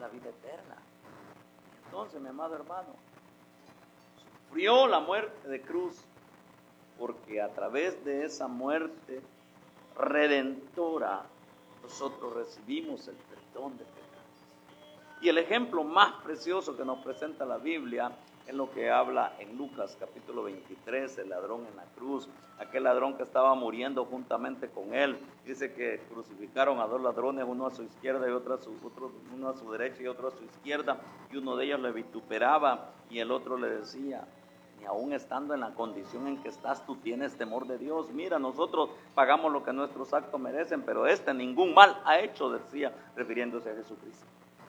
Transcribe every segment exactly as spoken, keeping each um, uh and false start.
la vida eterna. Entonces, mi amado hermano, sufrió la muerte de cruz, porque a través de esa muerte redentora nosotros recibimos el perdón de pecados. Y el ejemplo más precioso que nos presenta la Biblia es lo que habla en Lucas capítulo veintitrés, el ladrón en la cruz, aquel ladrón que estaba muriendo juntamente con él. Dice que crucificaron a dos ladrones, uno a su izquierda y otro a su, otro, uno a su derecha y otro a su izquierda, y uno de ellos le vituperaba y el otro le decía: ni aún estando en la condición en que estás, tú tienes temor de Dios. Mira, nosotros pagamos lo que nuestros actos merecen, pero este ningún mal ha hecho, decía, refiriéndose a Jesucristo.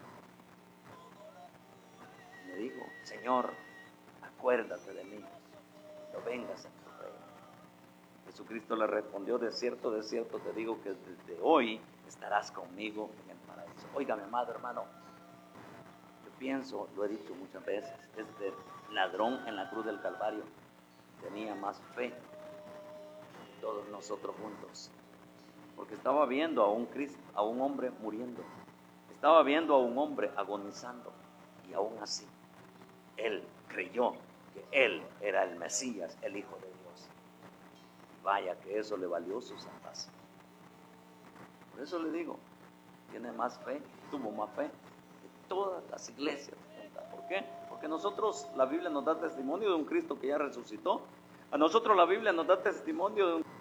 Y me dijo: Señor, acuérdate de mí cuando vengas en tu reino. Jesucristo le respondió: de cierto, de cierto te digo que desde hoy estarás conmigo en el paraíso. Óigame, amado hermano, yo pienso, lo he dicho muchas veces, este ladrón en la cruz del Calvario tenía más fe que todos nosotros juntos, porque estaba viendo a un Cristo, a un hombre muriendo, estaba viendo a un hombre agonizando, y aún así él creyó que él era el Mesías, el Hijo de Dios. Vaya que eso le valió su salvación. Por eso le digo, tiene más fe, tuvo más fe que todas las iglesias juntas. ¿Por qué? Porque nosotros, la Biblia nos da testimonio de un Cristo que ya resucitó. A nosotros la Biblia nos da testimonio de un